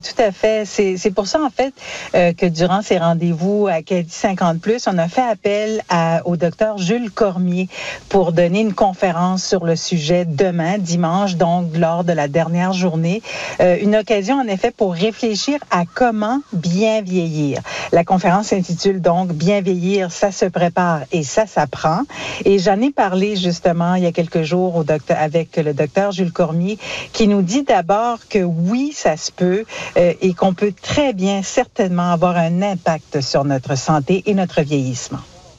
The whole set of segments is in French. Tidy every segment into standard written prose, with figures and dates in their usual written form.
Tout à fait. C'est pour ça, en fait, que durant ces rendez-vous à Acadie 50+, on a fait appel au docteur Jules Cormier pour donner une conférence sur le sujet demain, dimanche, donc lors de la dernière journée. Une occasion, en effet, pour réfléchir à comment bien vieillir. La conférence s'intitule donc « Bien vieillir, ça se prépare et ça s'apprend ». Et j'en ai parlé, justement, il y a quelques jours avec le docteur Jules Cormier, qui nous dit d'abord que oui, ça se peut, et qu'on peut très bien, certainement, avoir un impact sur notre santé et notre vieillissement.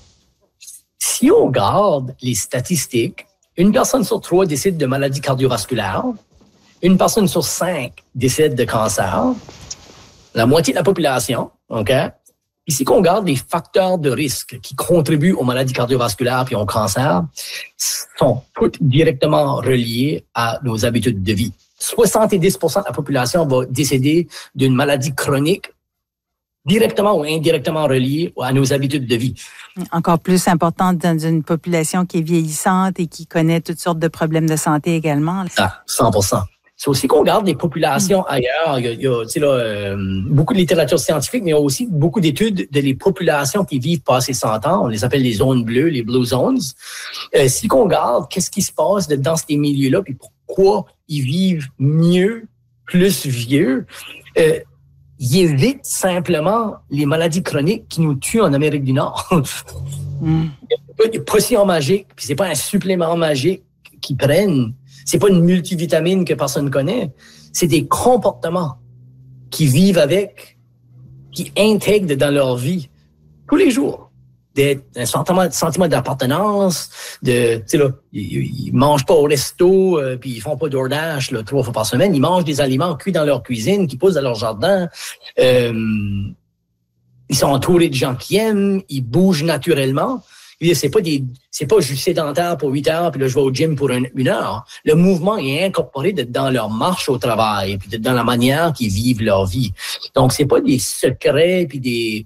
Si on regarde les statistiques, une personne sur 3 décède de maladies cardiovasculaires, une personne sur 5 décède de cancer, la moitié de la population, OK? Ici, qu'on regarde les facteurs de risque qui contribuent aux maladies cardiovasculaires et au cancer, sont tous directement reliés à nos habitudes de vie. 70% de la population va décéder d'une maladie chronique directement ou indirectement reliée à nos habitudes de vie. Encore plus importante dans une population qui est vieillissante et qui connaît toutes sortes de problèmes de santé également. Ah, 100%. C'est aussi qu'on regarde les populations ailleurs. Il y a beaucoup de littérature scientifique, mais il y a aussi beaucoup d'études de les populations qui vivent passé 100 ans. On les appelle les zones bleues, les blue zones. Si qu'on regarde qu'est-ce qui se passe dans ces milieux-là, puis pourquoi ils vivent mieux, plus vieux, ils évitent simplement les maladies chroniques qui nous tuent en Amérique du Nord. Il n'y a pas de potion magique, puis c'est pas un supplément magique qu'ils prennent. C'est pas une multivitamine que personne connaît. C'est des comportements qu'ils vivent avec, qui intègrent dans leur vie tous les jours. Un sentiment d'appartenance, ils mangent pas au resto, puis ils font pas DoorDash 3 fois par semaine. Ils mangent des aliments cuits dans leur cuisine, qui poussent dans leur jardin. Ils sont entourés de gens qui aiment, ils bougent naturellement. C'est pas juste sédentaire pour 8 heures, puis là, je vais au gym pour une heure. Le mouvement est incorporé dans leur marche au travail, puis dans la manière qu'ils vivent leur vie. Donc, c'est pas des secrets, puis des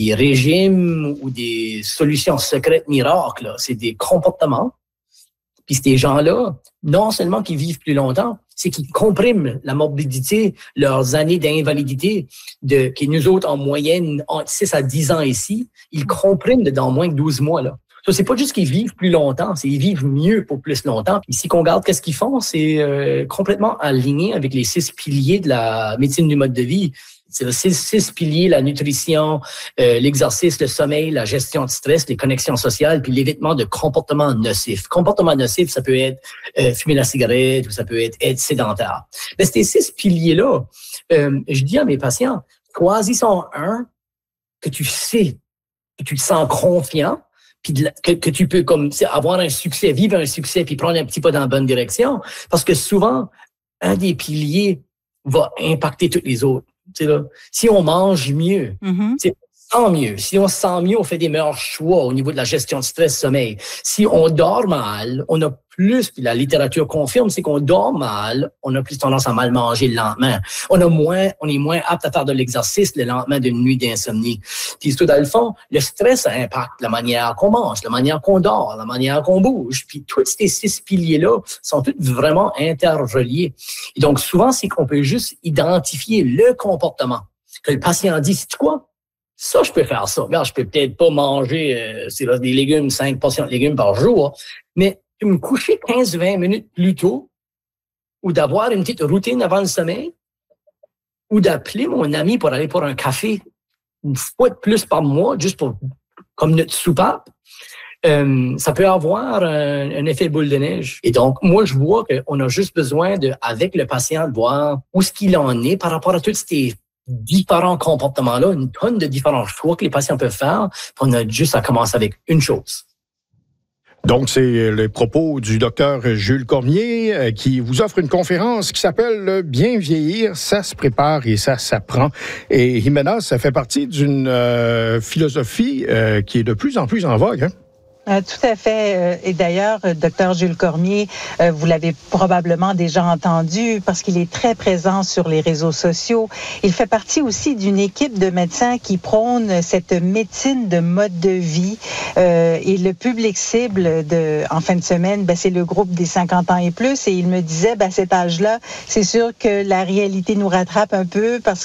régimes ou des solutions secrètes miracles, là. C'est des comportements. Puis ces gens-là, non seulement qu'ils vivent plus longtemps, c'est qu'ils compriment la morbidité, leurs années d'invalidité, qui nous autres, en moyenne, entre 6 à 10 ans ici, ils compriment dans moins que 12 mois, là. Ça, c'est pas juste qu'ils vivent plus longtemps, c'est qu'ils vivent mieux pour plus longtemps. Ici, qu'on regarde qu'est-ce qu'ils font, c'est complètement aligné avec les 6 piliers de la médecine du mode de vie. C'est les 6 piliers, la nutrition, l'exercice, le sommeil, la gestion de stress, les connexions sociales, puis l'évitement de comportements nocifs. Comportements nocifs, ça peut être fumer la cigarette ou ça peut être sédentaire. Mais ces 6 piliers-là, je dis à mes patients, choisis-en un que tu sais, que tu te sens confiant, puis que tu peux avoir un succès, vivre un succès, puis prendre un petit pas dans la bonne direction. Parce que souvent, un des piliers va impacter tous les autres. Si on mange mieux, c'est sent mieux. Si on se sent mieux, on fait des meilleurs choix au niveau de la gestion de stress, sommeil. Si on dort mal, on a plus, puis la littérature confirme, c'est qu'on dort mal, on a plus tendance à mal manger le lendemain. On est moins apte à faire de l'exercice le lendemain d'une nuit d'insomnie. Puis tout dans le fond, le stress ça impacte la manière qu'on mange, la manière qu'on dort, la manière qu'on bouge. Puis tous ces 6 piliers-là sont tous vraiment interreliés. Et donc souvent, c'est qu'on peut juste identifier le comportement. Que le patient dit, c'est quoi? Ça, je peux faire ça. Regarde, je peux peut-être pas manger des légumes, 5 portions de légumes par jour, mais me coucher 15-20 minutes plus tôt ou d'avoir une petite routine avant le sommeil ou d'appeler mon ami pour aller pour un café une fois de plus par mois, juste comme notre soupape, ça peut avoir un effet boule de neige. Et donc, moi, je vois qu'on a juste besoin avec le patient, de voir où est-ce qu'il en est par rapport à tous ces différents comportements-là, une tonne de différents choix que les patients peuvent faire. On a juste à commencer avec une chose. Donc, c'est le propos du docteur Jules Cormier qui vous offre une conférence qui s'appelle « Bien vieillir, ça se prépare et ça s'apprend ». Et Jimena, ça fait partie d'une philosophie qui est de plus en plus en vogue, hein? Tout à fait. Et d'ailleurs, docteur Jules Cormier, vous l'avez probablement déjà entendu parce qu'il est très présent sur les réseaux sociaux. Il fait partie aussi d'une équipe de médecins qui prône cette médecine de mode de vie. Et le public cible en fin de semaine, c'est le groupe des 50 ans et plus. Et il me disait, à cet âge-là, c'est sûr que la réalité nous rattrape un peu parce